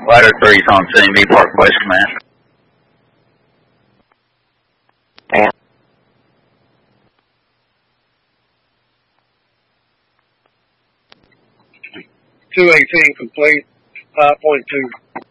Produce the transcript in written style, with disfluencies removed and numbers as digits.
Ladder 3's on CMB Park West, man. And 218 complete, 5.2.